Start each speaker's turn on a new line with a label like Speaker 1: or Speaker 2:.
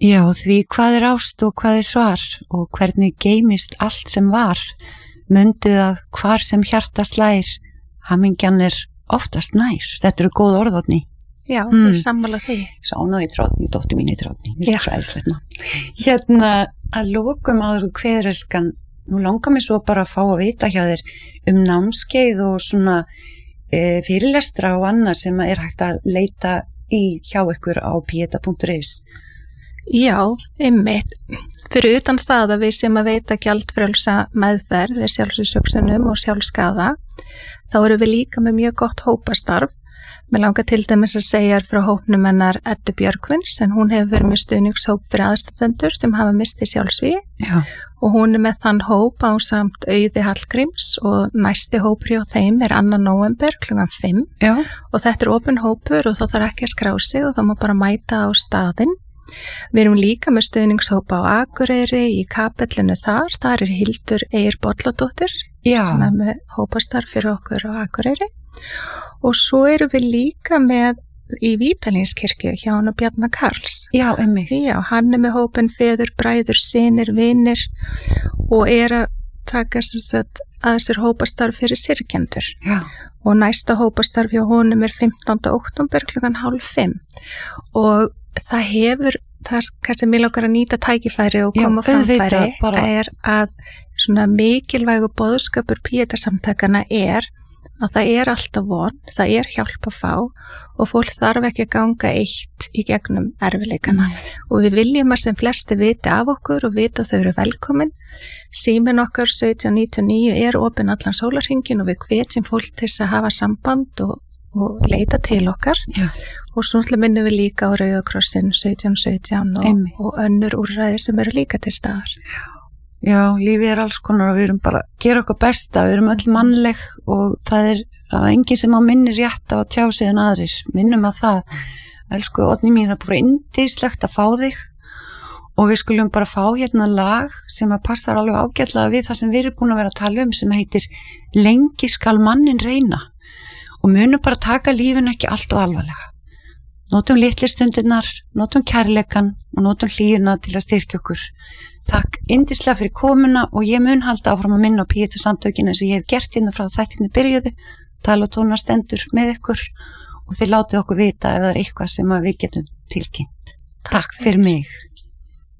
Speaker 1: Já, því hvað ást og hvað svar og hvernig geymist allt sem var, mundu að hvar sem hjarta slær, hamingjan oftast nær. Þetta eru góð orðotni.
Speaker 2: Já, ég sammála því.
Speaker 1: Svo ánægði Trotni, dóttir mín Trotni, mist fræðisleitna. Hérna, að lokum áður kveðuriskan, nú langar mér svo bara að fá að vita hjá þér námskeið og svona fyrirlestra og annað sem hægt að leita í hjá ykkur á pieta.is.
Speaker 2: Já, einmitt. Fyrir utan það að við sem að veita gjaldfrjálsa meðferð við sjálfsvígshugsunum og sjálfsskaða, þá erum við líka með mjög gott hópastarf. Mér langar til dæmis að segja frá hópnum hennar Eddu Björgvins, en hún hefur verið með stuðningshóp fyrir aðstandendur sem hafa mistið sjálfsvígi. Já. Og hún með þann hóp ásamt Auði Hallgríms og næsti hópur hjá þeim 2. nóvember kl. 5. Já. Og þetta opinn hópur og þá þarf ekki að skrá sig og þá má bara mæta á staðinn. Við erum líka með stuðningshópa á Akureyri í kapellinu þar Hildur Eir Bolladóttir sem með hópastarf fyrir okkur á Akureyri. Og svo erum við líka með í Vítalínskirkju hjá hann og Bjarna Karls. Já, einmitt. Já, hann með hópin feður, bræður, synir, vinir og að taka að sér hópastarf fyrir syrgjendur. Já. Og næsta hópastarf hjá honum 15. október kl. 4:30. Og það kannski mér langar að nýta tækifæri og koma framfæri að svona mikilvægu boðskapur Píetasamtakana að það alltaf von, það hjálp að fá og fólk þarf ekki að ganga eitt í gegnum erfiðleikana. Og við viljum að sem flesti viti af okkur og vita að þau eru velkomin. Síminn okkar 1799 opinn allan sólarhringinn og við hvetjum fólk til þess að hafa samband og leita til okkar. Já. Og svo minnum við líka á Rauða krossin 1717 og önnur úrræði sem eru líka til staðar.
Speaker 1: Já, lífið alls konar og við erum bara að gera okkar besta, við erum öll mannleg og það enginn sem á minni rétt á að tjá sig en aðrir. Minnum að það, elsku Oddný mín, það bara yndislegt að fá þig og við skulum bara fá hérna lag sem að passar alveg ágætlega við það sem við erum búin að vera að tala sem heitir Lengi skal mannin reyna og munum bara taka lífinu ekki allt og alvarlega. Notum litlu stundirnar, notum kærleikan og notum hlýjuna til að styrkja okkur. Takk yndislega fyrir komuna og ég mun halda áfram að minna á Píetasamtökin eins og ég hef gert hérna frá þættinni byrjuðu, tala og tónar stendur með ykkur og þið látið okkur vita ef það eitthvað sem við getum tilkynnt. Takk fyrir mig.